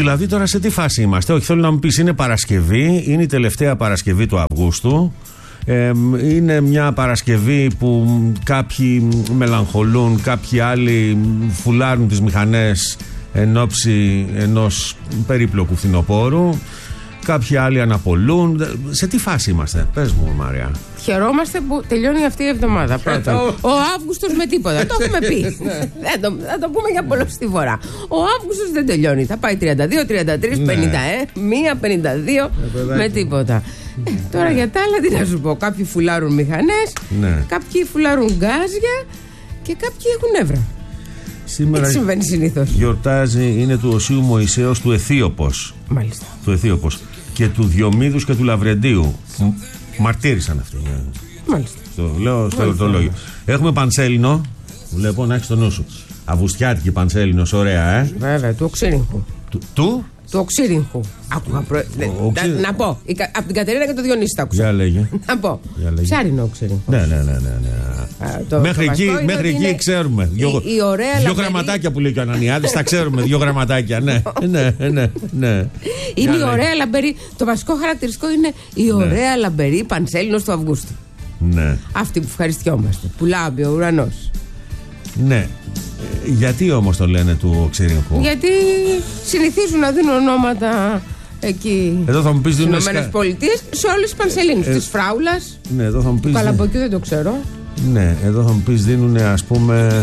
Δηλαδή τώρα σε τι φάση είμαστε? Όχι, θέλω να μου πεις, είναι Παρασκευή, είναι η τελευταία Παρασκευή του Αυγούστου. Είναι μια Παρασκευή που κάποιοι μελαγχολούν, κάποιοι άλλοι φουλάρουν τις μηχανές εν ώψη ενός περίπλοκου φθινοπόρου. Κάποιοι άλλοι αναπολούν. Σε τι φάση είμαστε? Πες μου, Μαρία. Χαιρόμαστε που τελειώνει αυτή η εβδομάδα πρώτα. Ο Αύγουστος με τίποτα. Το έχουμε πει. Θα το πούμε για πολλωστή φορά. Ο Αύγουστος δεν τελειώνει. Θα πάει 32, 33, 50, 1, 52 με τίποτα. Τώρα για τα άλλα τι να σου πω. Κάποιοι φουλάρουν μηχανές, κάποιοι φουλάρουν γκάζια και κάποιοι έχουν νεύρα. Σήμερα τι συμβαίνει συνήθως? Γιορτάζει, είναι του Οσίου Μωυσέως του Αιθίωπος. Μάλιστα. Του Αιθίωπος. Και του Διομήδους και του Λαβρεντίου. Μαρτύρησαν αυτοί. Μάλιστα. Το λέω στο εορτολόγιο. Έχουμε πανσέλινο. Βλέπω να έχεις το νου σου. Αυγουστιάτικη πανσέλινος, ωραία, Βέβαια, του Οξύριγχου. Του Οξύριγχου. Άκουγα να πω. Από την Κατερίνα και το Διονύση τα άκουσα. Για λέγε. Να πω. Ψάρινο Οξύριγχου. Ναι. Μέχρι εκεί ξέρουμε. Δύο γραμματάκια που λέει και ο Ανανιάδης, τα ξέρουμε. Δύο γραμματάκια, ναι. Είναι η ωραία λαμπερή. Το βασικό χαρακτηριστικό είναι η ωραία λαμπερή πανσέλινος του Αυγούστου. Ναι. Αυτή που ευχαριστιόμαστε. Που λάμπει ο ουρανός. Ναι. Γιατί όμως το λένε του Οξύριγχου? Γιατί συνηθίζουν να δίνουν ονόματα εκεί. Εδώ θα μου πεις, στις Ηνωμένες Πολιτείες σε όλες τις πανσελίνες. Της Φράουλας. Ναι, εδώ θα μου πεις. Καλαμποκιού δεν το ξέρω. Ναι, εδώ θα μου πεις δίνουν, ας πούμε,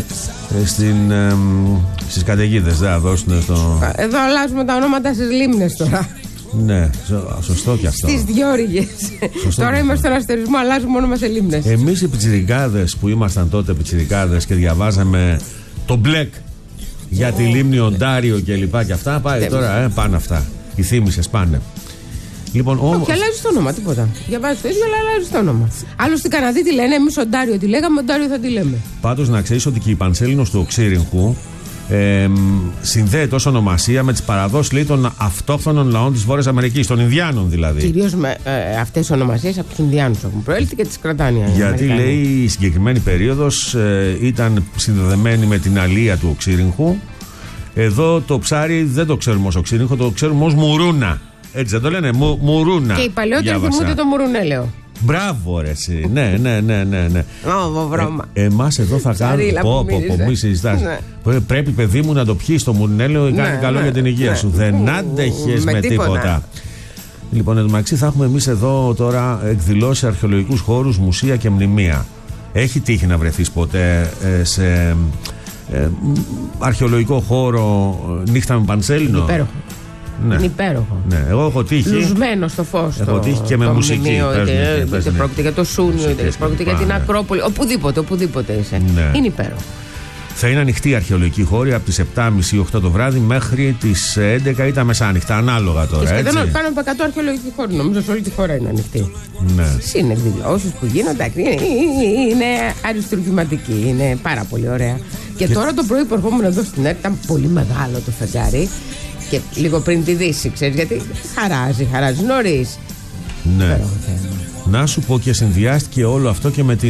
στις καταιγίδες. Δεν θα δώσουν στο. Εδώ αλλάζουμε τα ονόματα στις λίμνες τώρα. Ναι, σωστό και αυτό. Στις διόρυγες. Τώρα είμαστε στον αστερισμό, αλλάζουμε όνομα σε λίμνες. Εμείς οι πιτσιρικάδες που ήμασταν τότε πιτσιρικάδες και διαβάζαμε το μπλεκ για τη λίμνη Οντάριο και λοιπά και αυτά, πάει τώρα, πάνε αυτά. Οι θύμησες πάνε. Λοιπόν, όχι, αλλάζει το όνομα, τίποτα. Διαβάζει το ίδιο, αλλά αλλάζει το όνομα. Άλλωστε, οι Καναδοί τι λένε, εμείς Οντάριο τι λέγαμε, Οντάριο θα τη λέμε. Πάντως να ξέρεις ότι και η πανσέλινος του Οξύριγχου συνδέεται ως ονομασία με τις παραδόσεις, λέει, των αυτόχθονων λαών της Βόρειας Αμερικής, των Ινδιάνων δηλαδή. Κυρίως με αυτές οι ονομασίες από τους Ινδιάνους έχουν προέλθει και τις κρατάνε. Γιατί λέει η συγκεκριμένη περίοδος ήταν συνδεδεμένη με την αλία του Οξύριγχου. Εδώ το ψάρι δεν το ξέρουμε ως Οξύριγχο, το ξέρουμε ως μουρούνα. Έτσι δεν το λένε, μουρούνα. Και οι παλαιότεροι θυμούνται το μουρουνέλαιο. Μπράβο, ρε εσύ. Ναι. Βρώμα. Εμάς εδώ θα κάνουμε. Μη συζητάς. Πρέπει, παιδί μου, να το πιείς το μουρνέλαιο, κάνει καλό για την υγεία σου. Δεν άντεχες με τίποτα. Λοιπόν, εντωμεταξύ θα έχουμε εμείς εδώ τώρα εκδηλώσεις σε αρχαιολογικούς χώρους, μουσεία και μνημεία. Έχει τύχει να βρεθείς ποτέ σε αρχαιολογικό χώρο νύχτα με πανσέλινο? Υπέροχο. Ναι. Είναι υπέροχο. Ναι, εγώ έχω τύχει. Λουσμένο στο φως. Έχω τύχει και με μουσική. Είτε πρόκειται για το Σούνιο, είτε πρόκειται για την Ακρόπολη. Οπουδήποτε είσαι. Ναι. Είναι υπέροχο. Θα είναι ανοιχτή η αρχαιολογική χώρη από τις 7.30-8 το βράδυ μέχρι τις 11 ή τα μεσάνυχτα. Ανάλογα τώρα. Και σχεδόν πάνω από 100 αρχαιολογικοί χώροι. Νομίζω σε όλη τη χώρα είναι ανοιχτή. Ναι. Είναι εκδηλώσεις που γίνονται. Είναι αριστουργηματική. Είναι πάρα πολύ ωραία. Και τώρα το πρωί που ερχόμουν εδώ στην ΕΡΤ ήταν πολύ μεγάλο το φεγγάρι. Και λίγο πριν τη Δύση, ξέρεις, γιατί χαράζει νωρίς. Ναι. Να σου πω, και συνδυάστηκε όλο αυτό και με την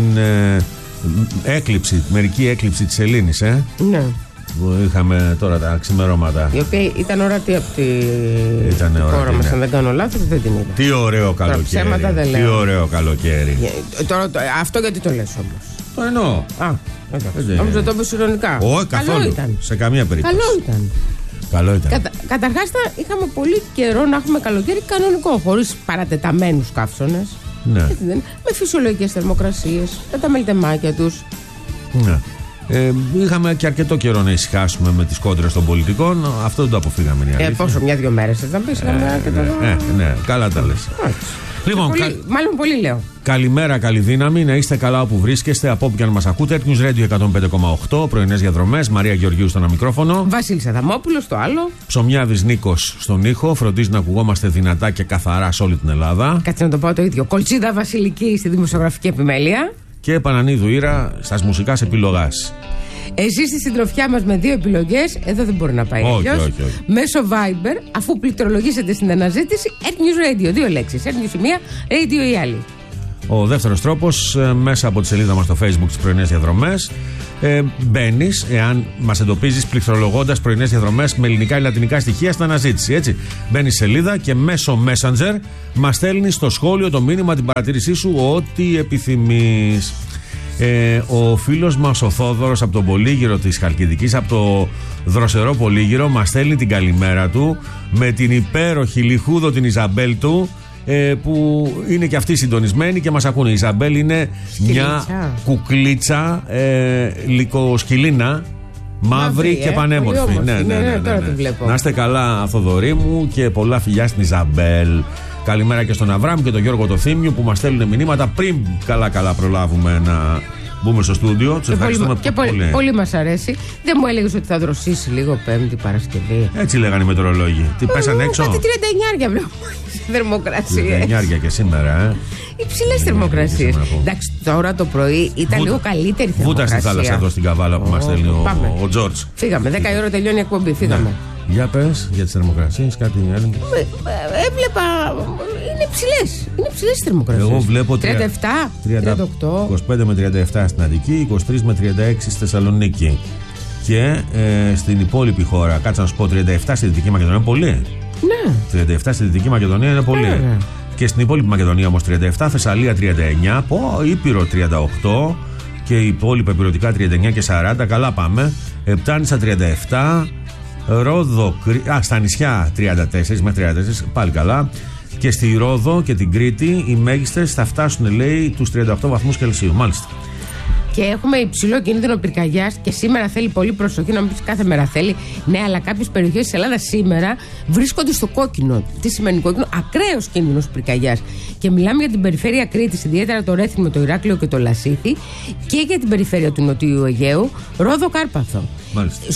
μερική έκλειψη της Σελήνης, Ναι. Που είχαμε τώρα τα ξημερώματα. Η οποία ήταν ορατή από τη χώρα μας, αν δεν κάνω λάθος, δεν την είδα. Τι ωραίο καλοκαίρι. Τι ωραίο καλοκαίρι. Τώρα, αυτό γιατί το λες όμως? Το εννοώ. Όμως το είπες ειρωνικά. Όχι, καθόλου. Σε καμία περίπτωση. Καλό ήταν. Καταρχάς είχαμε πολύ καιρό να έχουμε καλοκαίρι κανονικό, χωρίς παρατεταμένους καύσωνες. Ναι. Με φυσιολογικές θερμοκρασίες, με τα μελτεμάκια τους. Ναι. Είχαμε και αρκετό καιρό να ησυχάσουμε με τις κόντρες των πολιτικών. Αυτό δεν το αποφύγαμε. Πόσο, 1-2 μέρες θα πεις? Ναι, καλά τα λες. Λοιπόν, μάλλον πολύ λέω. Καλημέρα, καλή δύναμη. Να είστε καλά όπου βρίσκεστε, από όπου και αν μας ακούτε. News Radio 105,8. Πρωινές διαδρομές. Μαρία Γεωργίου στο μικρόφωνο. Βασίλης Αδαμόπουλος στο άλλο. Ψωμιάδης Νίκος στον ήχο. Φροντίζει να ακουγόμαστε δυνατά και καθαρά σε όλη την Ελλάδα. Κάτσε να το πω το ίδιο. Κολτσίδα Βασιλική στη δημοσιογραφική επιμέλεια. Και Πανανίδου Ήρα στα μουσικά επιλογάς. Εσείς στη συντροφιά μας με 2 επιλογές, εδώ δεν μπορεί να πάει αλλιώς. Όχι. Μέσω Viber, αφού πληκτρολογήσετε στην αναζήτηση, Earth News Radio. 2 λέξεις. Earth News η μία, Radio η άλλη. Ο δεύτερος τρόπος, μέσα από τη σελίδα μας στο Facebook, τις πρωινές διαδρομές. Μπαίνεις, εάν μας εντοπίζεις πληκτρολογώντας πρωινές διαδρομές με ελληνικά ή λατινικά στοιχεία στην αναζήτηση. Έτσι. Μπαίνεις σελίδα και μέσω Messenger μας στέλνεις στο σχόλιο, το μήνυμα, την παρατήρησή σου, ό,τι επιθυμείς. Ο φίλος μας ο Θόδωρος από τον Πολύγυρο της Χαλκιδικής, από το δροσερό Πολύγυρο, μας στέλνει την καλημέρα του με την υπέροχη λιχούδο την Ιζαμπέλ του, που είναι και αυτοί συντονισμένοι και μας ακούνε. Η Ιζαμπέλ είναι μια κουκλίτσα λυκοσκυλίνα, μαύρη και πανέμορφη. Ναι. Να είστε καλά, Θοδωρή μου, και πολλά φιλιά στην Ιζαμπέλ. Καλημέρα και στον Αβράμ και τον Γιώργο το Θήμιο που μας στέλνουν μηνύματα πριν καλά προλάβουμε να μπούμε στο στούντιο. Τους ευχαριστούμε πολύ. Πολύ μας αρέσει. Δεν μου έλεγες ότι θα δροσίσει λίγο Πέμπτη Παρασκευή? Έτσι λέγανε οι μετεωρολόγοι. Τι πέσαν έξω? Κάτι 39 βλέπω θερμοκρασίες. 39 και σήμερα, Υψηλές θερμοκρασίες. Εντάξει, τώρα το πρωί ήταν λίγο καλύτερη θερμοκρασία. Βούτα στη θάλασσα εδώ στην Καβάλα που μας στέλνει ο Τζόρτζ. Φύγαμε, 10 η ώρα τελειώνει η εκπομπή. Φύγαμε. Για πες, για τις θερμοκρασίες, κάτι έλεγε. Έβλεπα. Είναι ψηλές οι θερμοκρασίες. Εγώ βλέπω 37, 38. 25 με 37 στην Αττική, 23 με 36 στη Θεσσαλονίκη. Και στην υπόλοιπη χώρα, κάτσε να σου πω, 37 στη Δυτική Μακεδονία είναι πολύ. Ναι. 37 στη Δυτική Μακεδονία είναι πολύ. Ναι. Και στην υπόλοιπη Μακεδονία όμως 37, Θεσσαλία 39, Ήπειρο 38 και η υπόλοιπη Ηπειρωτικά 39 και 40. Καλά πάμε. Επτάνησα 37. Ρόδο, στα νησιά 34 με 34, πάλι καλά. Και στη Ρόδο και την Κρήτη οι μέγιστες θα φτάσουν, λέει, τους 38 βαθμούς Κελσίου. Μάλιστα. Και έχουμε υψηλό κίνδυνο πυρκαγιάς και σήμερα θέλει πολύ προσοχή. Να μην πεις κάθε μέρα θέλει. Ναι, αλλά κάποιες περιοχές της Ελλάδας σήμερα βρίσκονται στο κόκκινο. Τι σημαίνει κόκκινο? Ακραίος κίνδυνος πυρκαγιάς. Και μιλάμε για την περιφέρεια Κρήτης, ιδιαίτερα το Ρέθυμνο, το Ηράκλειο και το Λασίθι, και για την περιφέρεια του Νοτιού Αιγαίου, Ρόδο Κάρπαθο. Μάλιστα.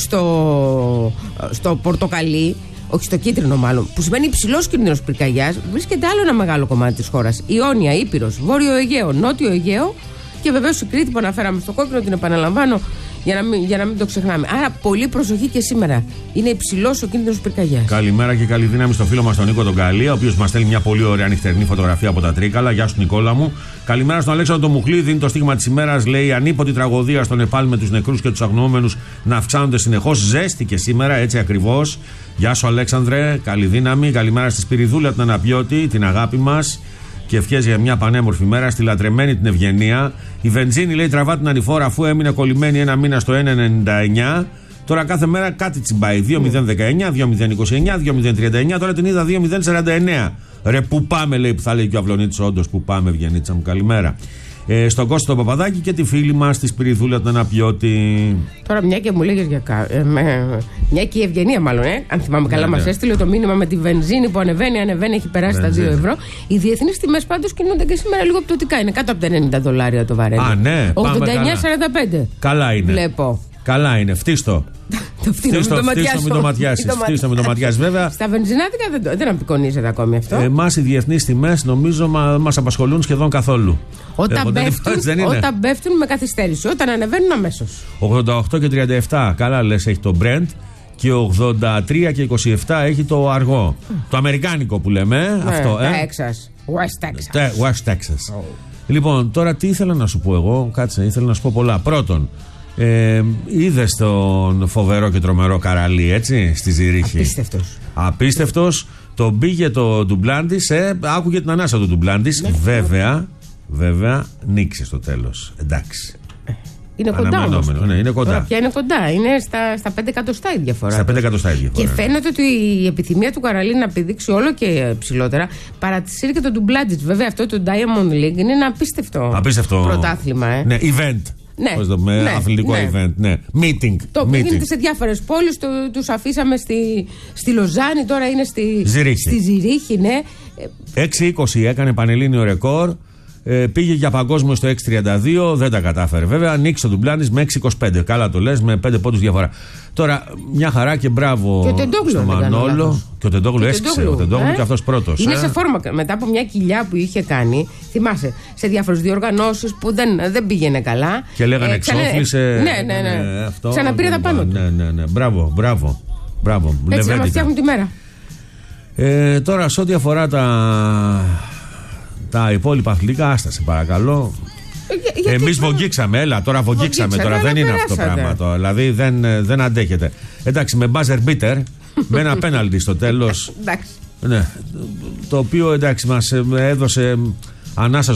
Στο Πορτοκαλί, όχι στο Κίτρινο μάλλον, που σημαίνει υψηλός κίνδυνος πυρκαγιάς, βρίσκεται άλλο ένα μεγάλο κομμάτι της χώρας. Ιόνια, Ήπειρος, Βόρειο Αιγαίο, Νότιο Αιγαίο. Και βεβαίως η Κρήτη που αναφέραμε στο κόκκινο, την επαναλαμβάνω για να μην το ξεχνάμε. Άρα πολύ προσοχή και σήμερα. Είναι υψηλός ο κίνδυνος πυρκαγιάς. Καλημέρα και καλή δύναμη στο φίλο μας τον Νίκο τον Καλία, ο οποίος μας στέλνει μια πολύ ωραία νυχτερινή φωτογραφία από τα Τρίκαλα. Γεια σου, Νικόλα μου. Καλημέρα στον Αλέξανδρο τον Μουχλίδη. Είναι το στίγμα της ημέρας. Λέει: ανίποτη τραγωδία στο Νεπάλ με τους νεκρούς και τους αγνοούμενους να αυξάνονται συνεχώς. Ζέστη και σήμερα, έτσι ακριβώς. Γεια σου, Αλέξανδρε. Καλή δύναμη. Καλημέρα στη Σπυριδούλα την Αναπιώτη, την αγάπη μας. Και ευχές για μια πανέμορφη μέρα στη λατρεμένη την Ευγενία. Η βενζίνη, λέει, τραβά την ανηφόρα αφού έμεινε κολλημένη ένα μήνα στο 1,99. Τώρα κάθε μέρα κάτι τσιμπάει. 2,019, 2,029, 2,039. Τώρα την είδα 2,049. Ρε, που πάμε, λέει, που θα λέει και ο Αυλονίτης. Όντως, που πάμε, Ευγενίτσα μου, καλημέρα. Στον Κώστο τον Παπαδάκη και τη φίλη μας στη Σπυριδούλα την Αναπιώτη. Τώρα, μια και μου λέγες για μια και η Ευγενία, μάλλον, αν θυμάμαι καλά, μας έστειλε το μήνυμα με τη βενζίνη που ανεβαίνει, έχει περάσει τα 2 ευρώ. Οι διεθνείς τιμές πάντως κινούνται και σήμερα λίγο πτωτικά. Είναι κάτω από τα $90 το βαρέλι. Α, ναι. 89,45. Καλά είναι. Βλέπω. Καλά είναι. Φτύστο. Φτύστο με το ματιάσεις. Βέβαια. Στα βενζινάδικα δεν απεικονίζεται ακόμη αυτό. Εμάς οι διεθνείς τιμές νομίζω μας απασχολούν σχεδόν καθόλου. Όταν πέφτουν με καθυστέρηση, όταν ανεβαίνουν αμέσως. 88 και 37, καλά λες, έχει το Brent. Και 83 και 27 έχει το αργό. Το αμερικάνικο που λέμε. Αυτό, West Texas. Λοιπόν, τώρα τι ήθελα να σου πω εγώ. Κάτσε, ήθελα να σου πω πολλά. Πρώτον, είδες τον φοβερό και τρομερό Καραλί, έτσι, στη Ζηρίχη. Απίστευτος. Τον πήγε το Ντουμπλάντης, άκουγε την ανάσα του Ντουμπλάντης. Βέβαια, νίκησε στο τέλος. Εντάξει. Είναι κοντά όμως. Ναι, είναι κοντά. Τώρα πια είναι κοντά. Είναι στα 5 εκατοστά η διαφορά. Στα 5 εκατοστά η διαφορά. Και φαίνεται ότι η επιθυμία του Καραλί να πηδήξει όλο και ψηλότερα παρατηρεί και τον Ντουμπλάντιτς. Βέβαια, αυτό το Diamond League είναι ένα απίστευτο πρωτάθλημα. Ναι, event. Ναι, αθλητικό event. Ναι. Meeting. Το οποίο γίνεται σε διάφορες πόλεις. Τους αφήσαμε στη Λοζάνη, τώρα είναι στη Ζηρίχη. Ναι. 6-20 έκανε πανελλήνιο ρεκόρ. Πήγε για παγκόσμιο στο 6.32, δεν τα κατάφερε. Βέβαια, ανοίξει το Ντουμπλάνης με 6.25. Καλά το λες, με 5 πόντους διαφορά. Τώρα, μια χαρά και μπράβο στο Μανόλο. Και ο Τεντόγλου έσκησε. Ο Τεντόγλου και αυτός πρώτος. Είναι σε φόρμα μετά από μια κοιλιά που είχε κάνει. Θυμάσαι, σε διάφορες διοργανώσεις που δεν πήγαινε καλά. Και λέγανε εξόφλησε. Ναι. Ξαναπήρε τα πάνω του. Ναι. Μπράβο. Έτσι να μας φτιάχνουν τη μέρα. Τώρα, σε ό,τι αφορά τα υπόλοιπα αθλητικά, άστασε παρακαλώ. Εμείς βογγίξαμε, έλα τώρα βογγίξαμε. Τώρα δεν είναι αυτό το πράγμα. Τώρα. Δηλαδή δεν αντέχεται. Εντάξει, με buzzer beater, με ένα πέναλτι στο τέλος. Εντάξει. Ναι, το οποίο εντάξει μας έδωσε ανάσα